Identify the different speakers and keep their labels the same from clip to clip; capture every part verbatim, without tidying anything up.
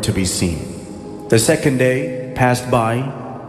Speaker 1: to be seen. The second day passed by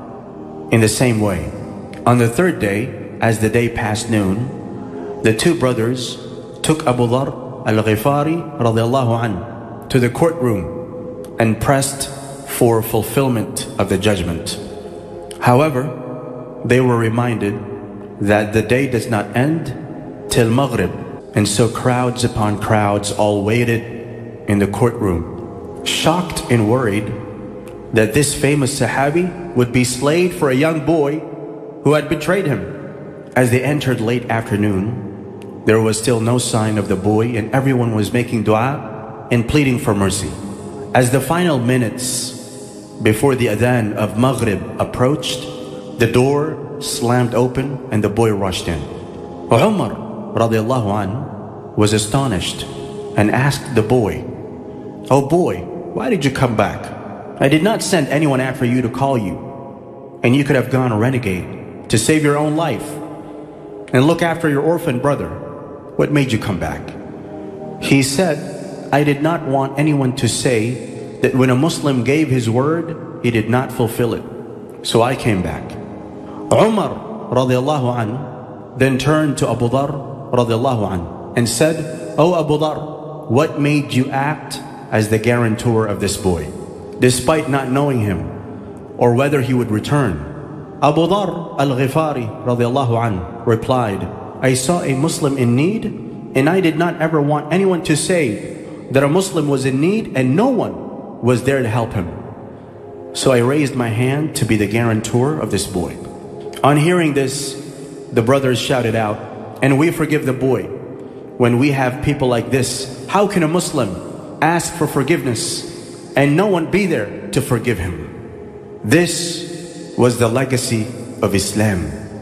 Speaker 1: in the same way. On the third day, as the day passed noon, the two brothers took Abu Dharr al-Ghifari radiallahu anhu to the courtroom and pressed for fulfillment of the judgment. However, they were reminded that the day does not end till Maghrib, and so crowds upon crowds all waited in the courtroom, shocked and worried that this famous Sahabi would be slayed for a young boy who had betrayed him. As they entered late afternoon, there was still no sign of the boy, and everyone was making dua and pleading for mercy. As the final minutes before the adhan of Maghrib approached, the door slammed open and the boy rushed in. Umar radiallahu anhu was astonished and asked the boy, "Oh boy, why did you come back? I did not send anyone after you to call you, and you could have gone a renegade to save your own life and look after your orphan brother. What made you come back?" He said, "I did not want anyone to say that when a Muslim gave his word, he did not fulfill it. So I came back." Umar radiallahu anhu then turned to Abu Dharr radiallahu anhu and said, "O Abu Dharr, what made you act as the guarantor of this boy, despite not knowing him or whether he would return?" Abu Dharr al-Ghifari radiallahu anhu replied, "I saw a Muslim in need, and I did not ever want anyone to say that a Muslim was in need and no one was there to help him. So I raised my hand to be the guarantor of this boy." On hearing this, the brothers shouted out, "And we forgive the boy. When we have people like this, how can a Muslim ask for forgiveness and no one be there to forgive him?" This was the legacy of Islam.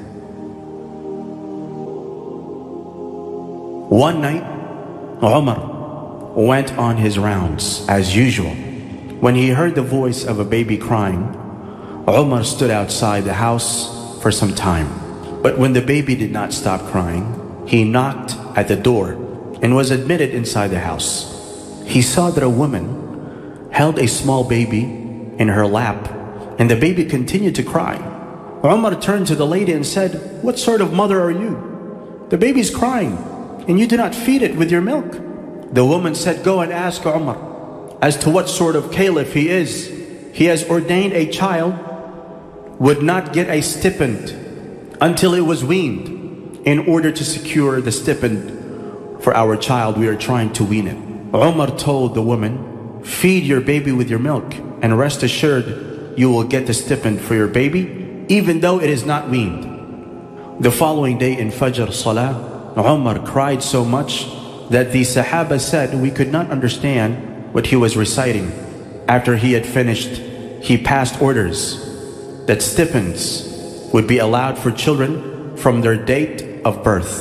Speaker 1: One night, Umar went on his rounds as usual. When he heard the voice of a baby crying, Umar stood outside the house for some time. But when the baby did not stop crying, he knocked at the door and was admitted inside the house. He saw that a woman held a small baby in her lap, and the baby continued to cry. Umar turned to the lady and said, "What sort of mother are you? The baby's crying, and you do not feed it with your milk." The woman said, "Go and ask Umar as to what sort of caliph he is. He has ordained a child would not get a stipend until it was weaned. In order to secure the stipend for our child, we are trying to wean it." Umar told the woman, "Feed your baby with your milk, and rest assured you will get the stipend for your baby, even though it is not weaned." The following day in Fajr Salah, Umar cried so much that the Sahaba said we could not understand what he was reciting. After he had finished, he passed orders that stipends would be allowed for children from their date of birth.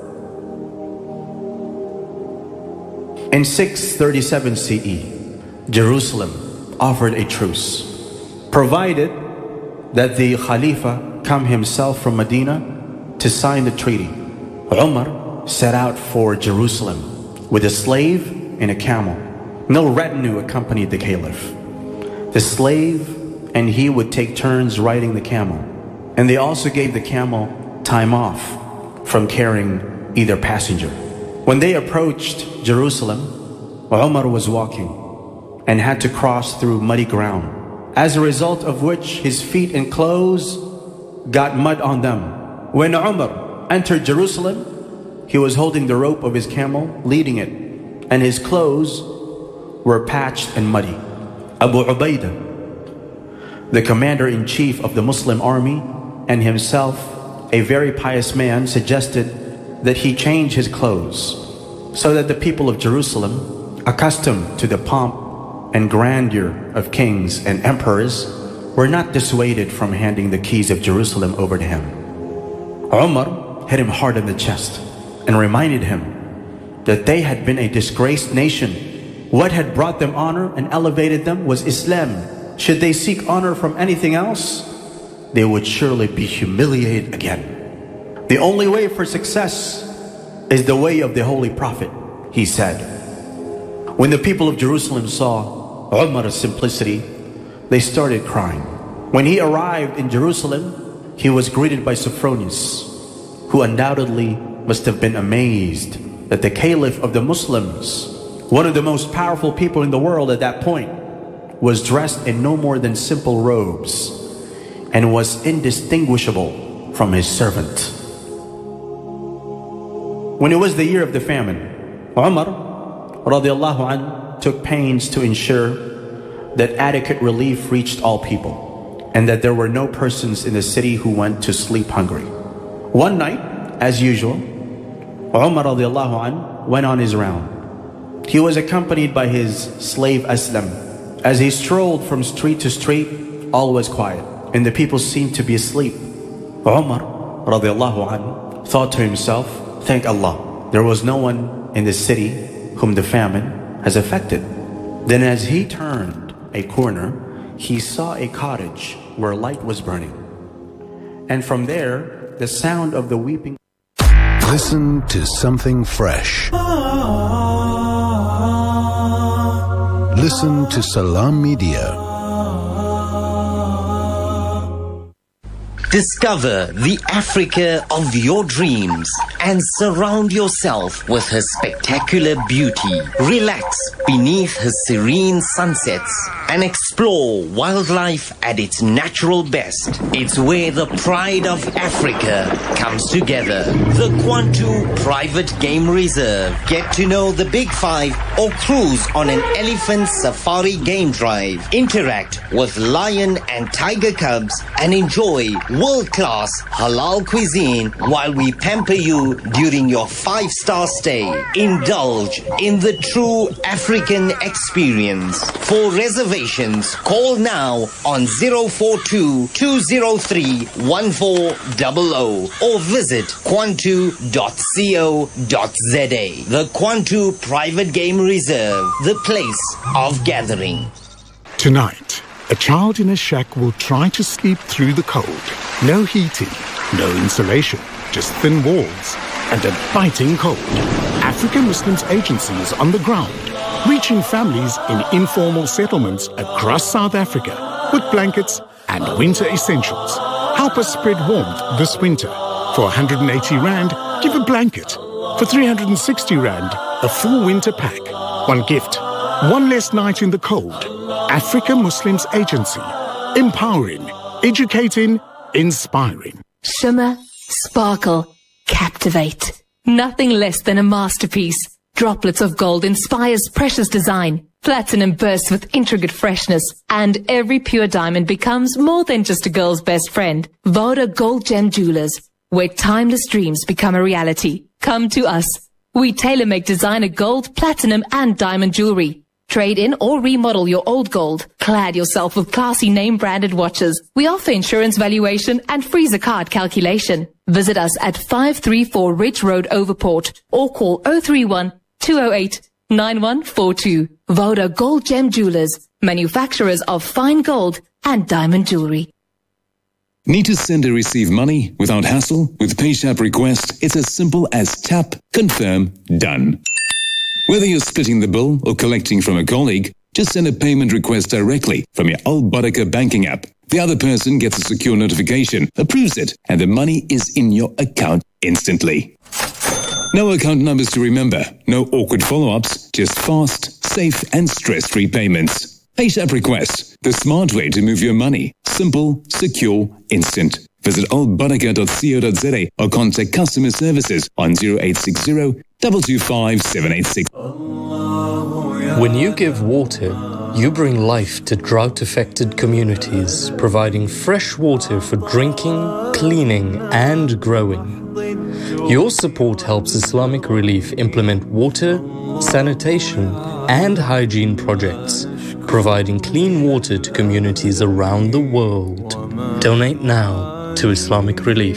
Speaker 1: In six thirty-seven C E, Jerusalem offered a truce, provided that the Khalifa come himself from Medina to sign the treaty. Umar set out for Jerusalem with a slave and a camel. No retinue accompanied the caliph. The slave and he would take turns riding the camel, and they also gave the camel time off from carrying either passenger. When they approached Jerusalem, Umar was walking and had to cross through muddy ground, as a result of which his feet and clothes got mud on them. When Umar entered Jerusalem, he was holding the rope of his camel, leading it, and his clothes were patched and muddy. Abu Ubaidah, the commander-in-chief of the Muslim army, and himself a very pious man, suggested that he change his clothes so that the people of Jerusalem, accustomed to the pomp and grandeur of kings and emperors, were not dissuaded from handing the keys of Jerusalem over to him. Umar hit him hard in the chest and reminded him that they had been a disgraced nation. What had brought them honor and elevated them was Islam. Should they seek honor from anything else, they would surely be humiliated again. The only way for success is the way of the Holy Prophet, he said. When the people of Jerusalem saw Umar's simplicity, they started crying. When he arrived in Jerusalem, he was greeted by Sophronius, who undoubtedly must have been amazed that the Caliph of the Muslims, one of the most powerful people in the world at that point, was dressed in no more than simple robes and was indistinguishable from his servant. When it was the year of the famine, Umar radiallahu anh took pains to ensure that adequate relief reached all people and that there were no persons in the city who went to sleep hungry. One night, as usual, Umar radiallahu anh went on his round. He was accompanied by his slave Aslam. As he strolled from street to street, all was quiet and the people seemed to be asleep. Umar radiallahu anh thought to himself, thank Allah, there was no one in the city whom the famine has affected. Then as he turned a corner, he saw a cottage where light was burning. And from there, the sound of the weeping.
Speaker 2: Listen to something fresh. Listen to Salam Media.
Speaker 3: Discover the Africa of your dreams and surround yourself with her spectacular beauty. Relax beneath her serene sunsets and explore wildlife at its natural best. It's where the pride of Africa comes together. The Kwantu Private Game Reserve. Get to know the Big Five or cruise on an elephant safari game drive. Interact with lion and tiger cubs and enjoy world-class halal cuisine while we pamper you during your five-star stay. Indulge in the true African experience. For reservations, call now on zero four two, two zero three, one four zero zero or visit kwantu dot co dot za. The Kwantu Private Game Reserve, the place of gathering.
Speaker 4: Tonight, a child in a shack will try to sleep through the cold. No heating, no insulation, just thin walls and a biting cold. African Muslims Agency is on the ground, reaching families in informal settlements across South Africa with blankets and winter essentials. Help us spread warmth this winter. For one hundred eighty rand, give a blanket. For three hundred sixty rand, a full winter pack. One gift, one less night in the cold. Africa Muslims Agency. Empowering, educating, inspiring.
Speaker 5: Shimmer, sparkle, captivate. Nothing less than a masterpiece. Droplets of gold inspires precious design. Platinum bursts with intricate freshness. And every pure diamond becomes more than just a girl's best friend. Voda Gold Gem Jewelers, where timeless dreams become a reality. Come to us. We tailor-make designer gold, platinum and diamond jewelry. Trade in or remodel your old gold. Clad yourself with classy name-branded watches. We offer insurance valuation and free zakat calculation. Visit us at five three four Ridge Road, Overport, or call zero three one, two zero eight, nine one four two. Voda Gold Gem Jewelers, manufacturers of fine gold and diamond jewelry.
Speaker 6: Need to send or receive money without hassle? With PayShap Request, it's as simple as tap, confirm, done. Whether you're splitting the bill or collecting from a colleague, just send a payment request directly from your Al Barakah banking app. The other person gets a secure notification, approves it, and the money is in your account instantly. No account numbers to remember, no awkward follow-ups, just fast, safe, and stress-free payments. PayShap Request, the smart way to move your money. Simple, secure, instant. Visit al barakah dot co dot za or contact customer services on zero eight six zero, two two five, seven eight six.
Speaker 7: When you give water, you bring life to drought-affected communities, providing fresh water for drinking, cleaning, and growing. Your support helps Islamic Relief implement water, sanitation, and hygiene projects, providing clean water to communities around the world. Donate now to Islamic Relief.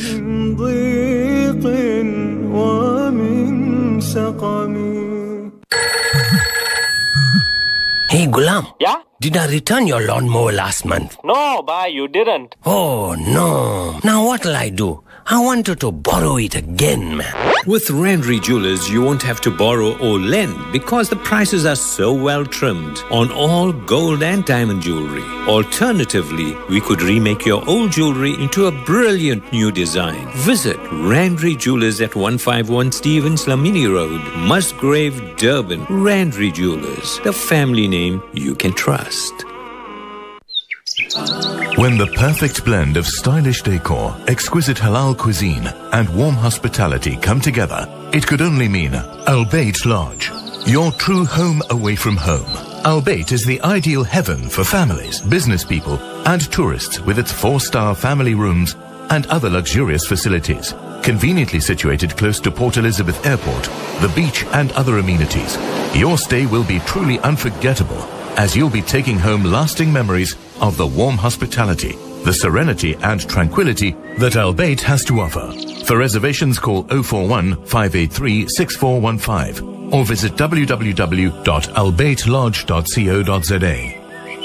Speaker 8: Hey Gulam.
Speaker 9: Yeah?
Speaker 8: Did I return your lawnmower last month?
Speaker 9: No, bhai, you didn't.
Speaker 8: Oh no. Now what'll I do? I wanted to borrow it again, man.
Speaker 9: With Randry Jewelers, you won't have to borrow or lend because the prices are so well trimmed on all gold and diamond jewelry. Alternatively, we could remake your old jewelry into a brilliant new design. Visit Randry Jewelers at one fifty-one Stevens Lamini Road, Musgrave, Durban. Randry Jewelers, the family name you can trust.
Speaker 10: When the perfect blend of stylish decor, exquisite halal cuisine, and warm hospitality come together, it could only mean Al Bayt Lodge, your true home away from home. Al Bayt is the ideal heaven for families, business people, and tourists with its four-star family rooms and other luxurious facilities. Conveniently situated close to Port Elizabeth Airport, the beach, and other amenities, your stay will be truly unforgettable, as you'll be taking home lasting memories of the warm hospitality, the serenity and tranquility that Al Bayt has to offer. For reservations, call oh four one, five eight three, six four one five or visit w w w dot al bayt lodge dot co dot z a.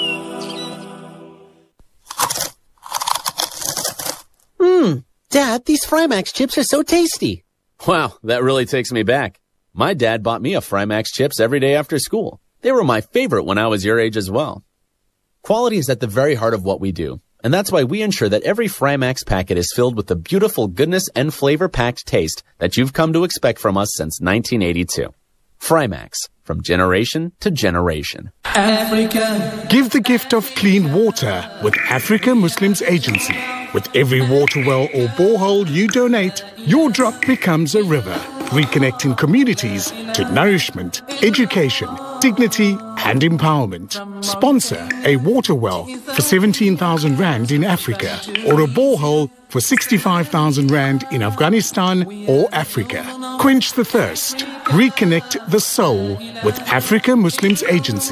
Speaker 11: Mmm, Dad, these Frymax chips are so tasty.
Speaker 12: Wow, that really takes me back. My dad bought me a Frymax chips every day after school. They were my favorite when I was your age as well. Quality is at the very heart of what we do, and that's why we ensure that every Frymax packet is filled with the beautiful goodness and flavor-packed taste that you've come to expect from us since nineteen eighty-two. Frymax, from generation to generation.
Speaker 4: Africa. Give the gift of clean water with Africa Muslims Agency. With every water well or borehole you donate, your drop becomes a river, reconnecting communities to nourishment, education, dignity and empowerment. Sponsor a water well for seventeen thousand rand in Africa or a borehole for sixty-five thousand rand in Afghanistan or Africa. Quench the thirst. Reconnect the soul with Africa Muslims Agency.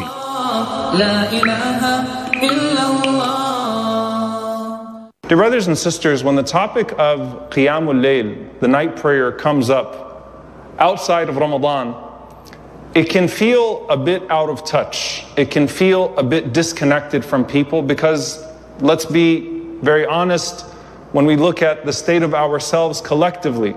Speaker 13: Dear brothers and sisters, when the topic of Qiyamul Layl, the night prayer, comes up outside of Ramadan, it can feel a bit out of touch. It can feel a bit disconnected from people because, let's be very honest, when we look at the state of ourselves collectively,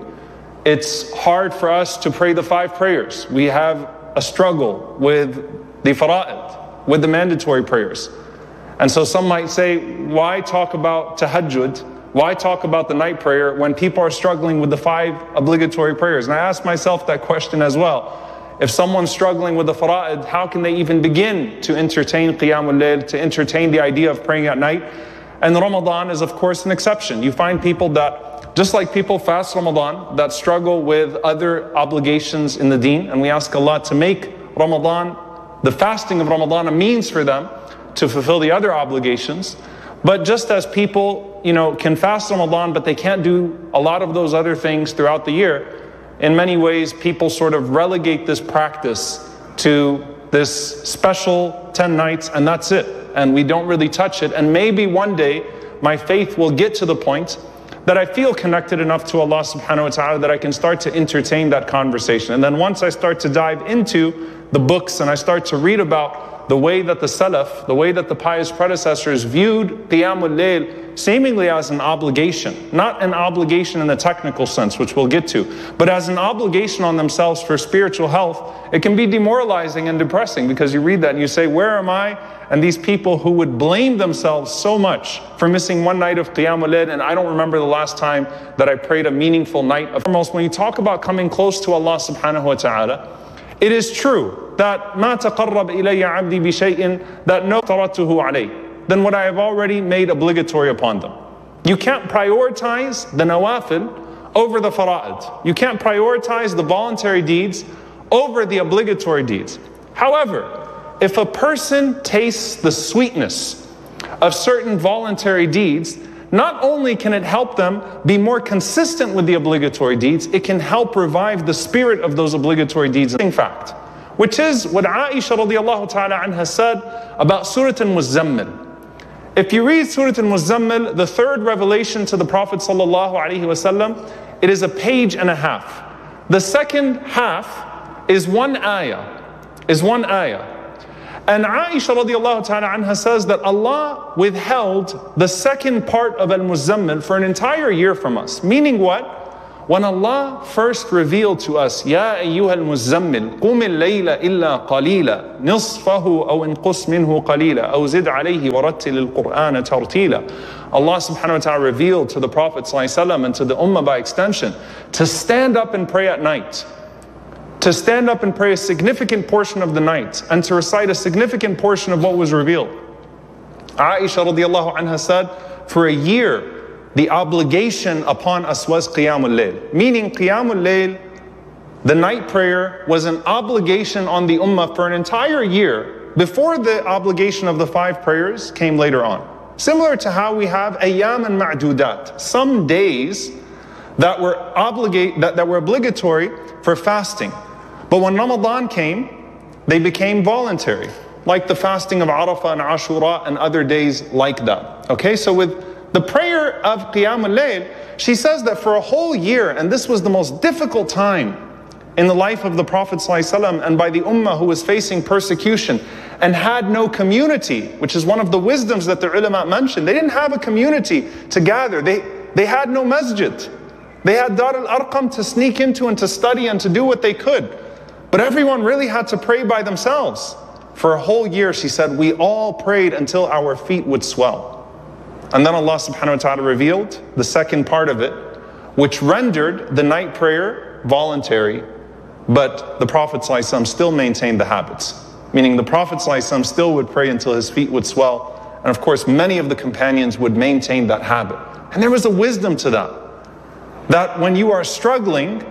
Speaker 13: it's hard for us to pray the five prayers. We have a struggle with the fara'id, with the mandatory prayers. And so some might say, why talk about tahajjud? Why talk about the night prayer when people are struggling with the five obligatory prayers? And I ask myself that question as well. If someone's struggling with the fara'id, how can they even begin to entertain Qiyamul Layl, to entertain the idea of praying at night? And Ramadan is of course an exception. You find people that, just like people fast Ramadan, that struggle with other obligations in the deen, and we ask Allah to make Ramadan, the fasting of Ramadan, a means for them to fulfill the other obligations. But just as people, you know, can fast Ramadan, but they can't do a lot of those other things throughout the year, in many ways people sort of relegate this practice to this special ten nights and that's it. And we don't really touch it. And maybe one day my faith will get to the point that I feel connected enough to Allah subhanahu wa ta'ala that I can start to entertain that conversation. And then once I start to dive into the books and I start to read about the way that the Salaf, the way that the pious predecessors viewed Qiyamul Layl seemingly as an obligation, not an obligation in the technical sense, which we'll get to, but as an obligation on themselves for spiritual health, it can be demoralizing and depressing because you read that and you say, where am I? And these people who would blame themselves so much for missing one night of Qiyamul Layl, and I don't remember the last time that I prayed a meaningful night of. Foremost, when you talk about coming close to Allah subhanahu wa ta'ala, it is true that مَا تَقَرَّبَ إِلَيَّ عَبْدِي بِشَيْءٍ that no تَرَتُهُ عَلَيْهِ then what I have already made obligatory upon them. You can't prioritize the nawafil over the fara'id. You can't prioritize the voluntary deeds over the obligatory deeds. However, if a person tastes the sweetness of certain voluntary deeds, not only can it help them be more consistent with the obligatory deeds, it can help revive the spirit of those obligatory deeds. In fact, which is what Aisha radiallahu ta'ala anha said about Surah Al-Muzammil. If you read Surah Al-Muzammil, the third revelation to the Prophet sallallahu alaihi wasallam, it is a page and a half. The second half is one ayah, is one ayah. And Aisha radiallahu ta'ala anha says that Allah withheld the second part of Al-Muzammil for an entire year from us. Meaning what? When Allah first revealed to us, Ya ayyuha al-muzammil, qum al-layla illa qalila, nisfahu aw inqus minhu qalila, aw zid alayhi wa rattil al-Qur'ana tartila. Allah subhanahu wa ta'ala revealed to the Prophet ﷺ and to the Ummah by extension to stand up and pray at night. To stand up and pray a significant portion of the night and to recite a significant portion of what was revealed. Aisha radiallahu anha said, for a year, the obligation upon us was Qiyamul Layl. Meaning Qiyamul Layl, the night prayer, was an obligation on the Ummah for an entire year before the obligation of the five prayers came later on. Similar to how we have Ayyam and Ma'dudat, some days that were, obligate, that, that were obligatory for fasting. But when Ramadan came, they became voluntary, like the fasting of Arafah and Ashura and other days like that. Okay, so with the prayer of Qiyam al-Layl, she says that for a whole year, and this was the most difficult time in the life of the Prophet ﷺ and by the Ummah who was facing persecution and had no community, which is one of the wisdoms that the ulama mentioned. They didn't have a community to gather. They, they had no masjid. They had Dar al-Arqam to sneak into and to study and to do what they could. But everyone really had to pray by themselves. For a whole year, she said, we all prayed until our feet would swell. And then Allah subhanahu wa ta'ala revealed the second part of it, which rendered the night prayer voluntary, but the Prophet ﷺ still maintained the habits. Meaning the Prophet ﷺ still would pray until his feet would swell. And of course, many of the companions would maintain that habit. And there was a wisdom to that. That when you are struggling,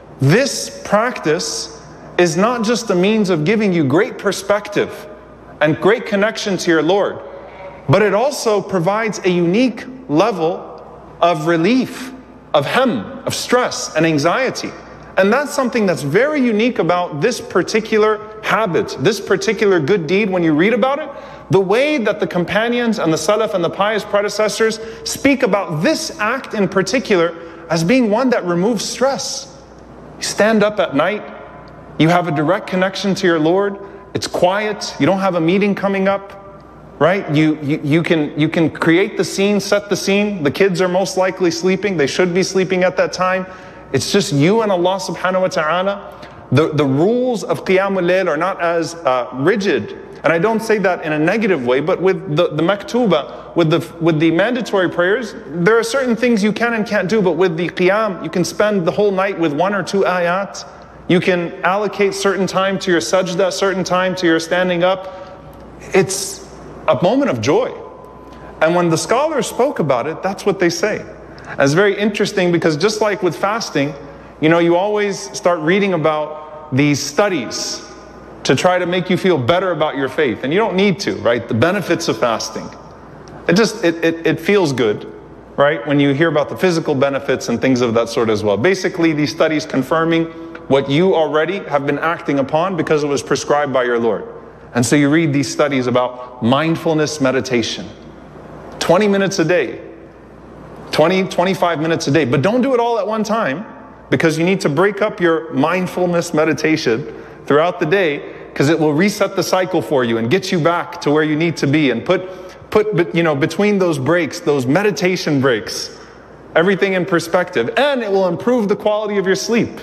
Speaker 13: this practice is not just a means of giving you great perspective and great connection to your Lord, but it also provides a unique level of relief, of hem, of stress and anxiety. And that's something that's very unique about this particular habit, this particular good deed. When you read about it, the way that the companions and the Salaf and the pious predecessors speak about this act in particular as being one that removes stress. You stand up at night, you have a direct connection to your Lord, it's quiet, you don't have a meeting coming up. Right? You, you, you, can, you can create the scene, set the scene. The kids are most likely sleeping. They should be sleeping at that time. It's just you and Allah subhanahu wa ta'ala. The, the rules of Qiyamul Layl are not as uh, rigid. And I don't say that in a negative way, but with the, the maktuba, with the, with the mandatory prayers, there are certain things you can and can't do. But with the Qiyam, you can spend the whole night with one or two ayat. You can allocate certain time to your sajda, certain time to your standing up. It's a moment of joy. And when the scholars spoke about it, that's what they say. And it's very interesting because just like with fasting, you know, you always start reading about these studies to try to make you feel better about your faith. And you don't need to, right? The benefits of fasting. It just, it, it, it feels good, right? When you hear about the physical benefits and things of that sort as well. Basically, these studies confirming what you already have been acting upon because it was prescribed by your Lord. And so you read these studies about mindfulness meditation. twenty minutes a day. twenty, twenty-five minutes a day. But don't do it all at one time, because you need to break up your mindfulness meditation throughout the day, because it will reset the cycle for you and get you back to where you need to be, and put, put you know, between those breaks, those meditation breaks, everything in perspective. And it will improve the quality of your sleep.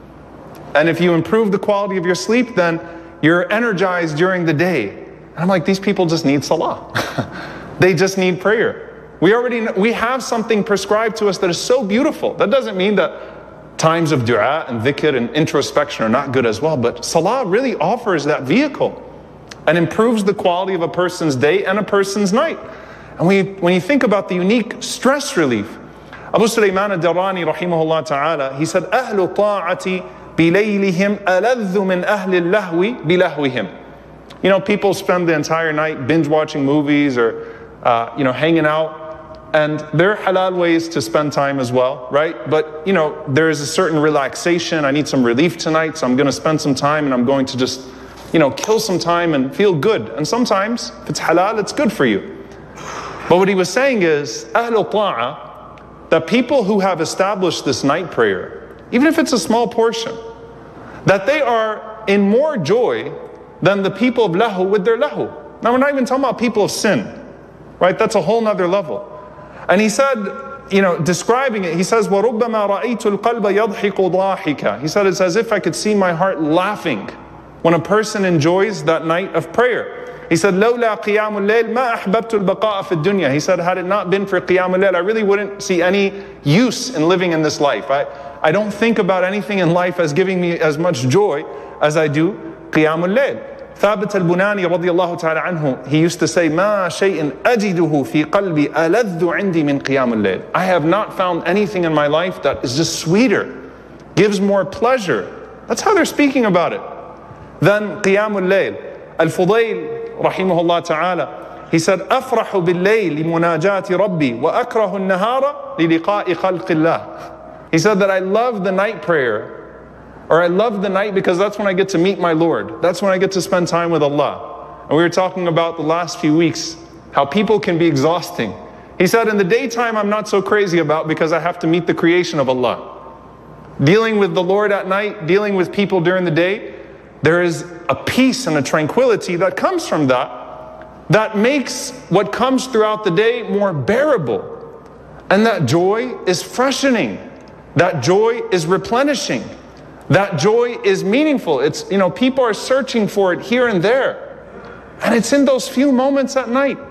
Speaker 13: And if you improve the quality of your sleep, then you're energized during the day. And I'm like, these people just need salah. They just need prayer. We already know, we have something prescribed to us that is so beautiful. That doesn't mean that times of dua and dhikr and introspection are not good as well, but salah really offers that vehicle and improves the quality of a person's day and a person's night. And when you, when you think about the unique stress relief, Abu Sulaiman al-Darani rahimahullah ta'ala, he said, أهل طاعتي بِلَيْلِهِمْ أَلَذُّ مِنْ أَهْلِ اللَّهْوِ بِلَهْوِهِمْ. You know, people spend the entire night binge watching movies or, uh, you know, hanging out. And there are halal ways to spend time as well, right? But, you know, there is a certain relaxation. I need some relief tonight, so I'm going to spend some time and I'm going to just, you know, kill some time and feel good. And sometimes, if it's halal, it's good for you. But what he was saying is, أهل طاعة, that people who have established this night prayer, even if it's a small portion, that they are in more joy than the people of lahu with their lahu. Now we're not even talking about people of sin, right? That's a whole nother level. And he said, you know, describing it, he says, وَرُبَّمَا رَأَيْتُ الْقَلْبَ يَضْحِكُ ضَاحِكًا. He said, it's as if I could see my heart laughing when a person enjoys that night of prayer. He said, لَوْلَا قِيَامُ اللَّيْلِ مَا أَحْبَبْتُ الْبَقَاءَ فِي الدُّنْيَا. He said, had it not been for قِيَامُ اللَّيْل, I really wouldn't see any use in living in this life. I, I don't think about anything in life as giving me as much joy as I do قِيَامُ اللَّيْل. Thabit al-Bunani radiyallahu ta'ala anhu, he used to say, مَا شَيْءٍ أَجِدُهُ فِي قَلْبِي أَلَذُّ عِنْدِي مِنْ قِيَامُ اللَّيْلِ. I have not found anything in my life that is just sweeter, gives more pleasure. That's how they're speaking about it. Then قِيَامُ اللَّيْل. Al-Fudayl rahimahullah ta'ala, he said, أَفْرَحُ بِاللَّيْلِ لِمُنَاجَاتِ رَبِّي وَأَكْرَهُ النَّهَارَ لِلِقَاءِ خَلْقِ اللَّهِ. He said that I love the night prayer, or I love the night because that's when I get to meet my Lord. That's when I get to spend time with Allah. And we were talking about the last few weeks, how people can be exhausting. He said, in the daytime I'm not so crazy about because I have to meet the creation of Allah. Dealing with the Lord at night, dealing with people during the day, there is a peace and a tranquility that comes from that, that makes what comes throughout the day more bearable. And that joy is freshening. That joy is replenishing. That joy is meaningful. It's, you know, people are searching for it here and there. And it's in those few moments at night.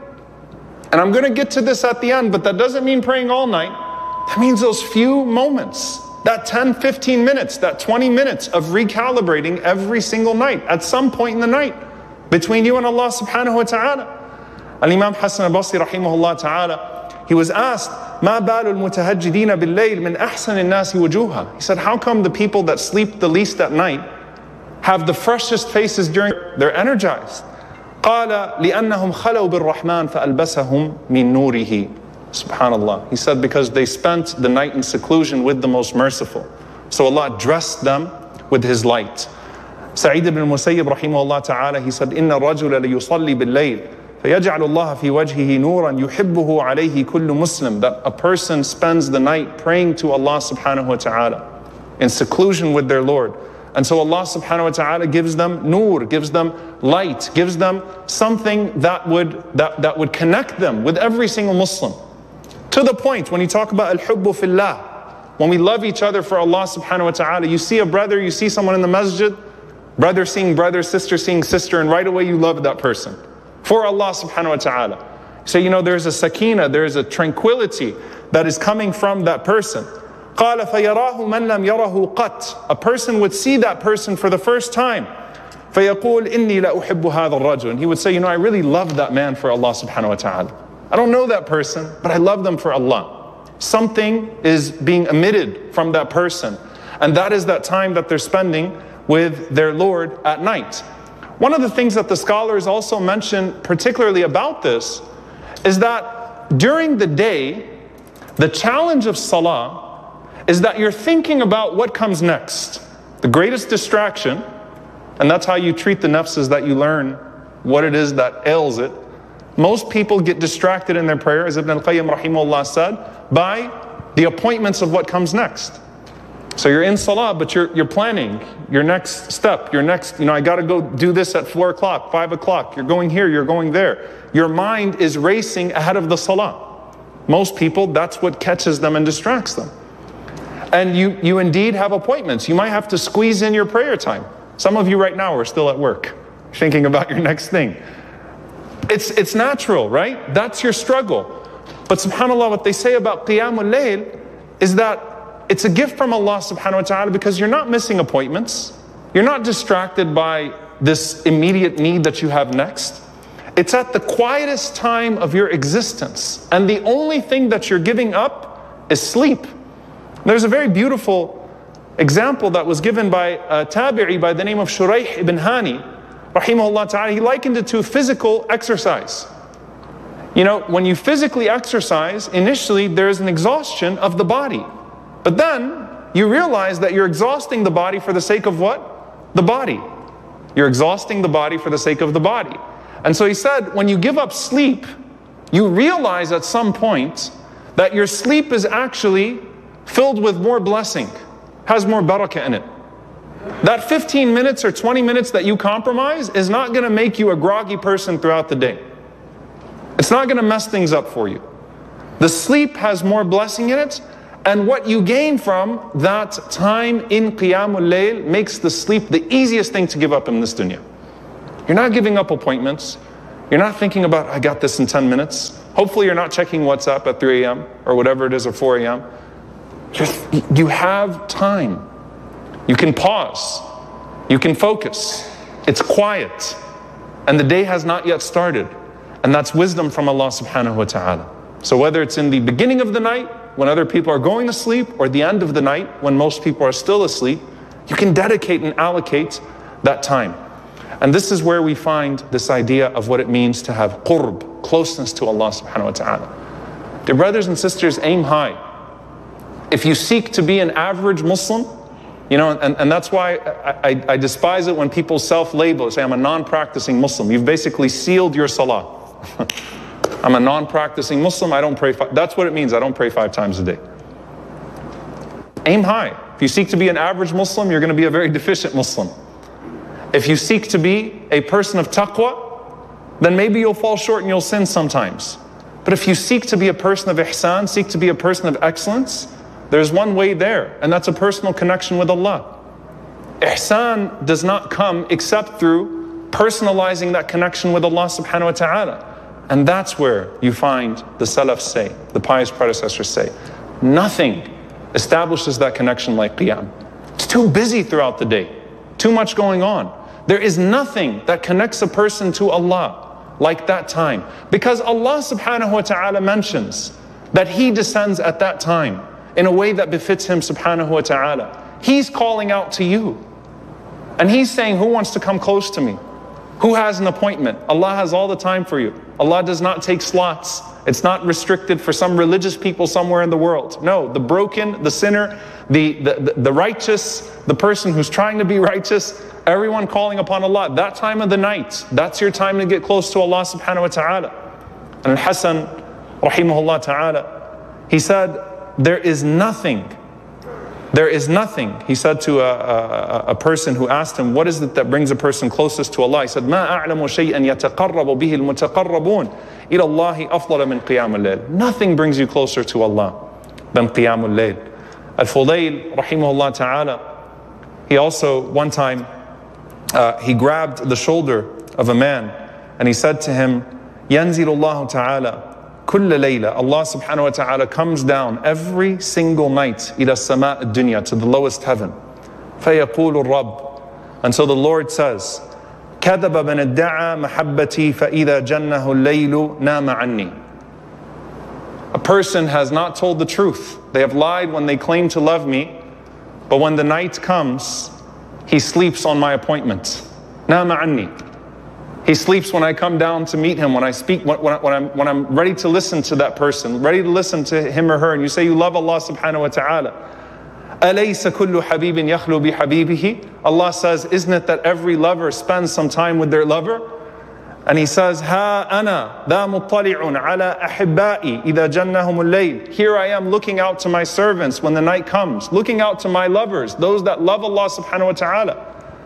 Speaker 13: And I'm going to get to this at the end, but that doesn't mean praying all night. That means those few moments, that ten, fifteen minutes, that twenty minutes of recalibrating every single night, at some point in the night, between you and Allah subhanahu wa ta'ala. Al-Imam Hassan al-Basri rahimahullah ta'ala, he was asked, مَا بَالُ الْمُتَهَجِّدِينَ بِاللَّيْلِ مِنْ أَحْسَنِ النَّاسِ وُجُوهًا. He said, how come the people that sleep the least at night have the freshest faces during, they're energized? قَالَ لِأَنَّهُمْ خَلَوْا بِالرَّحْمَنِ فَأَلْبَسَهُمْ مِنْ نُورِهِ. Subhanallah. He said, because they spent the night in seclusion with the most merciful. So Allah dressed them with His light. Sa'id ibn Musayyib rahimahullah ta'ala, he said, إِنَّ الرَّجُلَ لِيُصَلِّي بِاللَّيْلِ فَيَجْعَلُ اللَّهَ فِي وَجْهِهِ نُورًا يُحِبُّهُ عَلَيْهِ كُلُّ مُسْلِمٍ. That a person spends the night praying to Allah subhanahu wa ta'ala in seclusion with their Lord. And so Allah subhanahu wa ta'ala gives them nur, gives them light, gives them something that would, that, that would connect them with every single Muslim. To the point, when you talk about al-hubbu fillah, when we love each other for Allah subhanahu wa ta'ala, you see a brother, you see someone in the masjid, brother seeing brother, sister seeing sister, and right away you love that person. For Allah subhanahu wa ta'ala. So you know there's a sakina, there's a tranquility that is coming from that person. قَالَ فَيَرَاهُ مَنْ لَمْ يَرَهُ قَطْ. A person would see that person for the first time. فَيَقُولْ إِنِّي لَأُحِبُّ هَذَا الرَّجُلِ. And he would say, you know, I really love that man for Allah subhanahu wa ta'ala. I don't know that person, but I love them for Allah. Something is being emitted from that person. And that is that time that they're spending with their Lord at night. One of the things that the scholars also mention particularly about this is that during the day, the challenge of salah is that you're thinking about what comes next. The greatest distraction, and that's how you treat the nafs, is that you learn what it is that ails it. Most people get distracted in their prayer, as Ibn al-Qayyim rahimahullah said, by the appointments of what comes next. So you're in salah, but you're, you're planning your next step, your next, you know, I got to go do this at four o'clock, five o'clock. You're going here, you're going there. Your mind is racing ahead of the salah. Most people, that's what catches them and distracts them. And you, you indeed have appointments. You might have to squeeze in your prayer time. Some of you right now are still at work, thinking about your next thing. It's, it's natural, right? That's your struggle. But subhanAllah, what they say about Qiyamul Layl is that it's a gift from Allah subhanahu wa ta'ala because you're not missing appointments. You're not distracted by this immediate need that you have next. It's at the quietest time of your existence. And the only thing that you're giving up is sleep. There's a very beautiful example that was given by a tabi'i by the name of Shuraih ibn Hani, rahimahullah ta'ala. He likened it to physical exercise. You know, when you physically exercise, initially there's an exhaustion of the body. But then you realize that you're exhausting the body for the sake of what? The body. You're exhausting the body for the sake of the body. And so he said, when you give up sleep, you realize at some point that your sleep is actually filled with more blessing, has more barakah in it. That fifteen minutes or twenty minutes that you compromise is not going to make you a groggy person throughout the day. It's not going to mess things up for you. The sleep has more blessing in it, and what you gain from that time in Qiyamul Layl makes the sleep the easiest thing to give up in this dunya. You're not giving up appointments. You're not thinking about, I got this in ten minutes. Hopefully you're not checking WhatsApp at three a m or whatever it is, or four a m Just, you have time. You can pause. You can focus. It's quiet. And the day has not yet started. And that's wisdom from Allah subhanahu wa ta'ala. So whether it's in the beginning of the night, when other people are going to sleep, or the end of the night, when most people are still asleep, you can dedicate and allocate that time. And this is where we find this idea of what it means to have qurb, closeness to Allah subhanahu wa ta'ala. Dear brothers and sisters, aim high. If you seek to be an average Muslim, you know, and, and that's why I, I, I despise it when people self-label, say I'm a non-practicing Muslim. You've basically sealed your salah. I'm a non-practicing Muslim, I don't pray five. That's what it means, I don't pray five times a day. Aim high. If you seek to be an average Muslim, you're going to be a very deficient Muslim. If you seek to be a person of taqwa, then maybe you'll fall short and you'll sin sometimes. But if you seek to be a person of ihsan, seek to be a person of excellence, there's one way there, and that's a personal connection with Allah. Ihsan does not come except through personalizing that connection with Allah subhanahu wa ta'ala. And that's where you find the Salaf say, the pious predecessors say, nothing establishes that connection like Qiyam. It's too busy throughout the day, too much going on. There is nothing that connects a person to Allah like that time. Because Allah subhanahu wa ta'ala mentions that He descends at that time in a way that befits Him subhanahu wa ta'ala. He's calling out to you. And He's saying, who wants to come close to me? Who has an appointment? Allah has all the time for you. Allah does not take slots. It's not restricted for some religious people somewhere in the world. No, the broken, the sinner, the, the, the righteous, the person who's trying to be righteous, everyone calling upon Allah. That time of the night, that's your time to get close to Allah subhanahu wa ta'ala. And Al-Hasan, rahimahullah ta'ala, he said, there is nothing, there is nothing, he said to a, a, a person who asked him, what is it that brings a person closest to Allah? He said, ما أعلم شيئا يتقرب به المتقربون إلى الله أفضل من قيام الليل. Nothing brings you closer to Allah than قيام الليل. Al-Fudayl, rahimahullah ta'ala, he also, one time, uh, he grabbed the shoulder of a man and he said to him, ينزل الله تعالى كل ليلة. Allah subhanahu wa ta'ala comes down every single night إلى السماء الدنيا, to the lowest heaven. فيقول الرب, and so the Lord says, كذب من ادعى محبتي فإذا جنه الليل نام عني. A person has not told the truth. They have lied when they claim to love me, but when the night comes, he sleeps on my appointment. نام عني. He sleeps when I come down to meet him, when I speak, when, when, when, I'm, when I'm ready to listen to that person, ready to listen to him or her, and you say you love Allah subhanahu wa ta'ala. أَلَيْسَ كُلُّ حَبِيبٍ يَخْلُو بِحَبِيبِهِ. Allah says, isn't it that every lover spends some time with their lover? And He says, هَا أَنَا ذَا مُطَّلِعٌ عَلَىٰ أَحِبَّائِي إِذَا جَنَّهُمُ اللَّيْلِ. Here I am looking out to my servants when the night comes, looking out to my lovers, those that love Allah subhanahu wa ta'ala.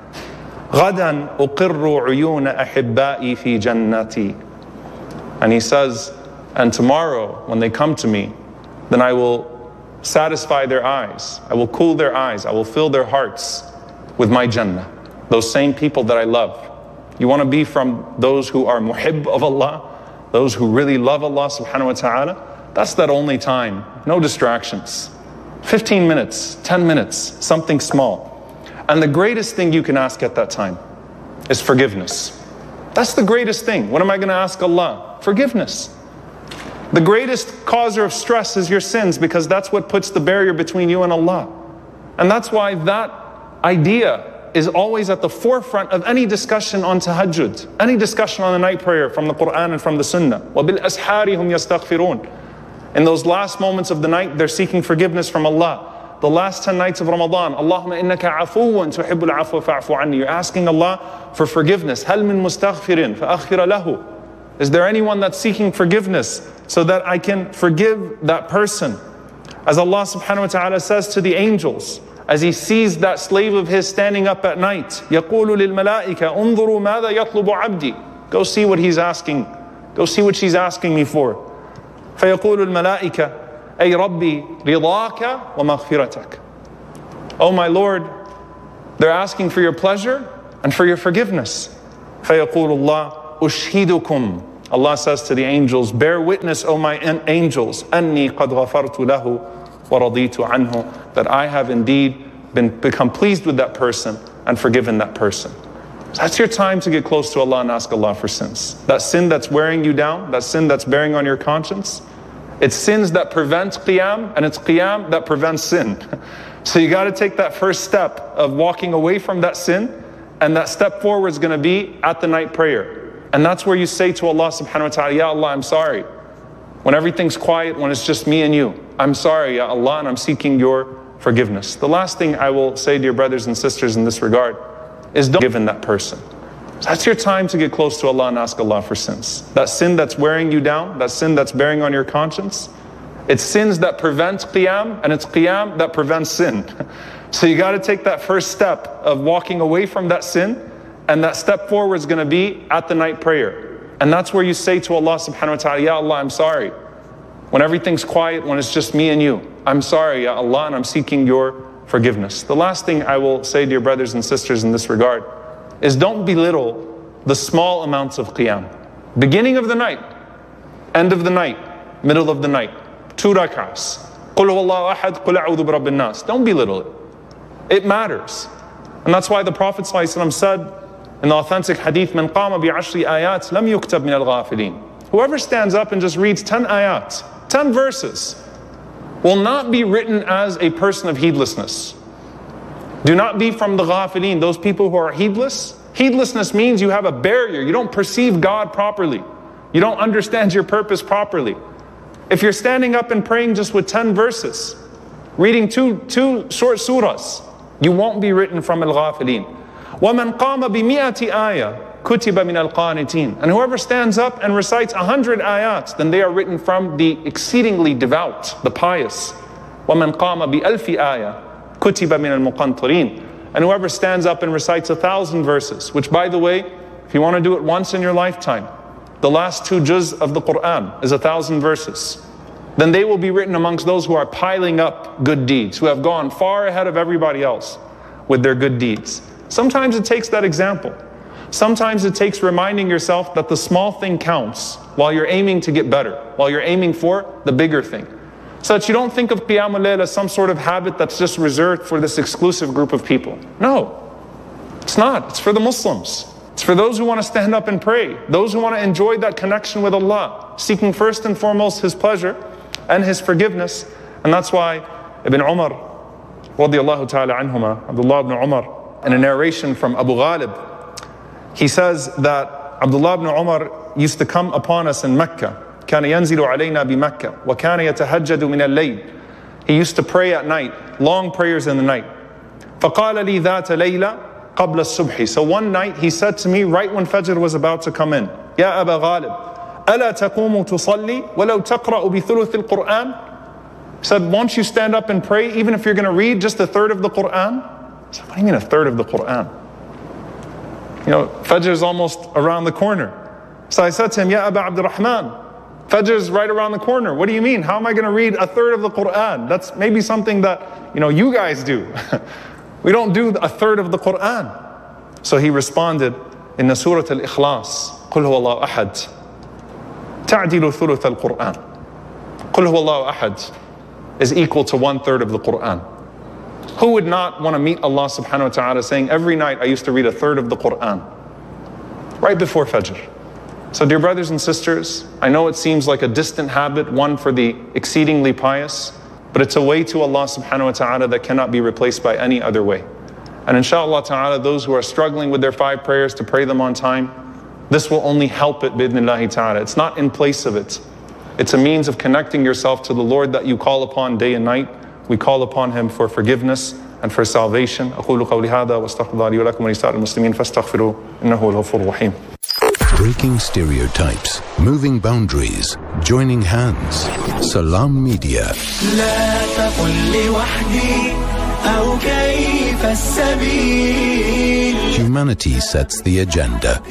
Speaker 13: غَدًا أُقِرُّ عُيُونَ أَحِبَّائِي فِي جَنَّتِي. And He says, and tomorrow when they come to me, then I will satisfy their eyes, I will cool their eyes, I will fill their hearts with my Jannah. Those same people that I love. You want to be from those who are muhib of Allah, those who really love Allah subhanahu wa ta'ala? That's that only time, no distractions. fifteen minutes, ten minutes, something small. And the greatest thing you can ask at that time is forgiveness. That's the greatest thing. What am I going to ask Allah? Forgiveness. The greatest causer of stress is your sins, because that's what puts the barrier between you and Allah. And that's why that idea is always at the forefront of any discussion on tahajjud, any discussion on the night prayer from the Quran and from the Sunnah. وَبِالْأَسْحَارِ هُمْ يَسْتَغْفِرُونَ. In those last moments of the night, they're seeking forgiveness from Allah. The last ten nights of Ramadan, Allahumma innaka afuwan tuhibbul afwa fa'fu anni. You're asking Allah for forgiveness. هَلْ مِن مُسْتَغْفِرٍ فَأَغْفِرَ لَهُ. Is there anyone that's seeking forgiveness so that I can forgive that person? As Allah subhanahu wa ta'ala says to the angels, as he sees that slave of his standing up at night. يَقُولُ لِلْمَلَائِكَ أُنظُرُوا مَاذَا يَطْلُبُ عَبْدِي. Go see what he's asking. Go see what she's asking me for. فَيَقُولُ الْمَلَائِكَ أَيْ رَبِّي رِضَاكَ وَمَغْفِرَتَكَ. Oh my Lord, they're asking for your pleasure and for your forgiveness. فَيَقُولُ اللَّهُ أُشْهِدُكُمْ. Allah says to the angels, bear witness, O my angels, أَنِّي قَدْ غَفَرْتُ لَهُ وَرَضِيتُ عَنْهُ. That I have indeed been become pleased with that person and forgiven that person. So that's your time to get close to Allah and ask Allah for sins. That sin that's wearing you down, that sin that's bearing on your conscience, it's sins that prevent qiyam, and it's qiyam that prevents sin. So you got to take that first step of walking away from that sin, and that step forward is going to be at the night prayer. And that's where you say to Allah subhanahu wa ta'ala, Ya Allah, I'm sorry. When everything's quiet, when it's just me and you, I'm sorry, Ya Allah, and I'm seeking your forgiveness. The last thing I will say, dear brothers and sisters, in this regard, is don't give in that person. So that's your time to get close to Allah and ask Allah for sins. That sin that's wearing you down, that sin that's bearing on your conscience, it's sins that prevent qiyam, and it's qiyam that prevents sin. So you got to take that first step of walking away from that sin, and that step forward is going to be at the night prayer. And that's where you say to Allah subhanahu wa ta'ala, Ya Allah, I'm sorry. When everything's quiet, when it's just me and you, I'm sorry, Ya Allah, and I'm seeking your forgiveness. The last thing I will say, dear brothers and sisters, in this regard, is don't belittle the small amounts of qiyam. Beginning of the night, end of the night, middle of the night, two rak'ahs. قُلْ هُوَ اللَّهُ أَحَدْ قُلْ أَعُوذُ بِرَبِّ النَّاسِ. Don't belittle it. It matters. And that's why the Prophet ﷺ said in the authentic hadith, مَنْ قَامَ بِعَشْرِ آيَاتٍ لَمْ يُكْتَبْ مِنَ الْغَافِلِينَ. Whoever stands up and just reads ten ayats, ten verses, will not be written as a person of heedlessness. Do not be from the ghafilin, those people who are heedless. Heedlessness means you have a barrier. You don't perceive God properly. You don't understand your purpose properly. If you're standing up and praying just with ten verses, reading two, two short surahs, you won't be written from al-ghafilin. وَمَنْ قَامَ بِمِئَةِ آيَةٍ كُتِبَ مِنَ الْقَانِتِينَ. And whoever stands up and recites a hundred ayats, then they are written from the exceedingly devout, the pious. وَمَنْ قَامَ بِأَلْفِ آيَةٍ كُتِبَ مِنَ الْمُقَنْطِرِينَ. And whoever stands up and recites a thousand verses, which by the way, if you want to do it once in your lifetime, the last two juz of the Quran is a thousand verses, then they will be written amongst those who are piling up good deeds, who have gone far ahead of everybody else with their good deeds. Sometimes it takes that example. Sometimes it takes reminding yourself that the small thing counts while you're aiming to get better, while you're aiming for the bigger thing. So that you don't think of Qiyamul Layl as some sort of habit that's just reserved for this exclusive group of people. No, it's not. It's for the Muslims. It's for those who want to stand up and pray, those who want to enjoy that connection with Allah, seeking first and foremost His pleasure and His forgiveness. And that's why Ibn Umar, radiyallahu ta'ala anhuma, Abdullah ibn Umar, in a narration from Abu Ghalib, he says that Abdullah ibn Umar used to come upon us in Mecca. كان ينزل علينا بمكة وكان يتهجد من الليل. He used to pray at night, long prayers in the night. فقال لي ذات ليلة قبل الصبح. So one night he said to me right when Fajr was about to come in, يا أبا غالب ألا تقوم تصلي ولو تقرأ بثلث القرآن. He said, won't you stand up and pray even if you're going to read just a third of the Quran? I said, what do you mean a third of the Quran? You know, Fajr is almost around the corner. So I said to him, Ya Aba Abdurrahman, Fajr is right around the corner. What do you mean? How am I going to read a third of the Quran? That's maybe something that, you know, you guys do. We don't do a third of the Quran. So he responded in the Surah Al-Ikhlas, قُلْ هُوَ اللَّهُ أَحَدٌ تَعْدِلُ ثُلُثَ الْقُرْآنِ. قُلْ هُوَ اللَّهُ أَحَدٌ is equal to one third of the Quran. Who would not want to meet Allah subhanahu wa ta'ala saying, every night I used to read a third of the Quran, right before Fajr. So dear brothers and sisters, I know it seems like a distant habit, one for the exceedingly pious, but it's a way to Allah subhanahu wa ta'ala that cannot be replaced by any other way. And inshallah ta'ala, those who are struggling with their five prayers to pray them on time, this will only help it bi'idhnillahi ta'ala. It's not in place of it. It's a means of connecting yourself to the Lord that you call upon day and night. We call upon Him for forgiveness and for salvation. أقول قولي هذا واستغفر الله لي ولكم ولسائر المسلمين فاستغفروه إنه هو الغفور الرحيم.
Speaker 2: Breaking stereotypes, moving boundaries, joining hands. Salam Media.
Speaker 14: لا تقل لوحدي
Speaker 2: Humanity sets the agenda.